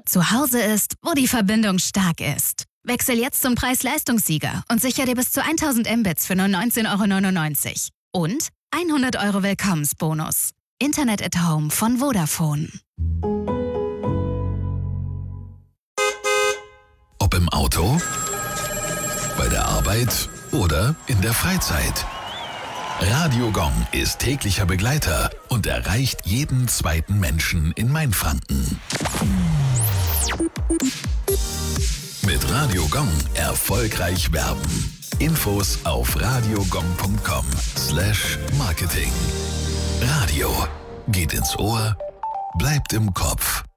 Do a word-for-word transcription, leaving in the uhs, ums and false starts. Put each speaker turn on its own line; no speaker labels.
Zu Hause ist, wo die Verbindung stark ist. Wechsel jetzt zum Preis-Leistungssieger und sichere dir bis zu tausend Mbits für nur neunzehn Euro neunundneunzig. Und hundert Euro Willkommensbonus. Internet at Home von Vodafone.
Ob im Auto, bei der Arbeit oder in der Freizeit. Radio Gong ist täglicher Begleiter und erreicht jeden zweiten Menschen in Mainfranken. Mit Radio Gong erfolgreich werben. Infos auf radiogong punkt com slash marketing. Radio geht ins Ohr, bleibt im Kopf.